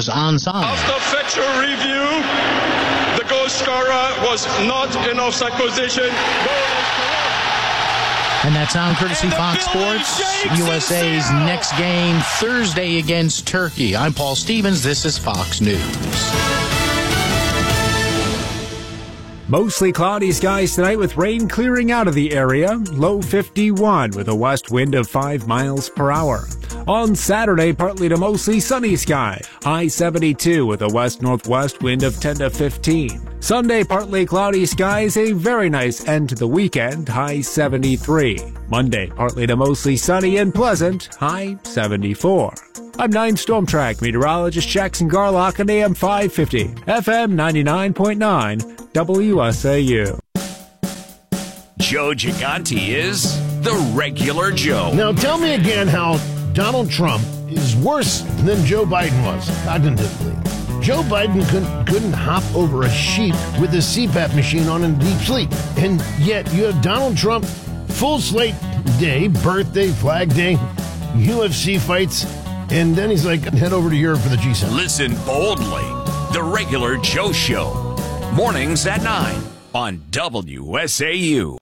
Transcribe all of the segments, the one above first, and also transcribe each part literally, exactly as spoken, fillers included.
Dogs onside. After feature review, the goal scorer was not in offside position. And that sound courtesy Fox Sports, U S A's next game Thursday against Turkey. I'm Paul Stevens. This is Fox News. Mostly cloudy skies tonight with rain clearing out of the area. Low fifty-one with a west wind of five miles per hour. On Saturday, partly to mostly sunny sky. High seventy-two with a west-northwest wind of ten to fifteen. Sunday, partly cloudy skies, a very nice end to the weekend. High seventy-three. Monday, partly to mostly sunny and pleasant. High seventy-four. I'm nine Storm Track meteorologist Jackson Garlock on A M five fifty, F M ninety-nine point nine, W S A U. Joe Gigante is the regular Joe. Now tell me again how Donald Trump is worse than Joe Biden was cognitively. Joe Biden couldn't, couldn't hop over a sheep with a C PAP machine on in deep sleep. And yet you have Donald Trump, full slate day, birthday, flag day, U F C fights, and then he's like, head over to Europe for the G seven. Listen boldly. The regular Joe Show. Mornings at nine on W S A U.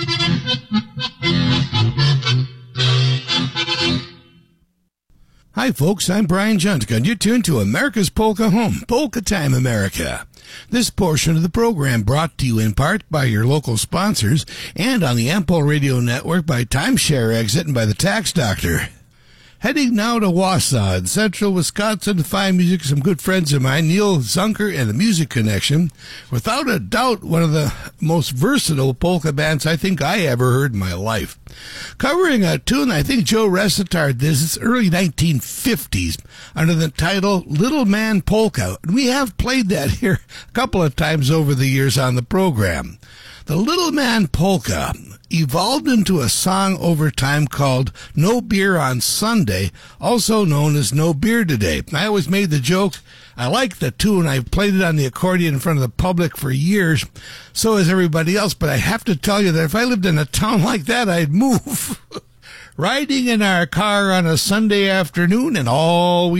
Hi, folks. I'm Brian Juntka, and you're tuned to America's Polka Home, Polka Time America. This portion of the program brought to you in part by your local sponsors and on the Ampol Radio Network by Timeshare Exit and by the Tax Doctor. Heading now to Wausau in central Wisconsin to find music. Some good friends of mine, Neil Zunker and the Music Connection. Without a doubt, one of the most versatile polka bands I think I ever heard in my life. Covering a tune I think Joe Resitard did, it's early nineteen fifties, under the title Little Man Polka. And we have played that here a couple of times over the years on the program. The Little Man Polka evolved into a song over time called No Beer on Sunday, also known as No Beer Today. I always made the joke, I like the tune, I've played it on the accordion in front of the public for years, so has everybody else, but I have to tell you that if I lived in a town like that, I'd move. Riding in our car on a Sunday afternoon, and all we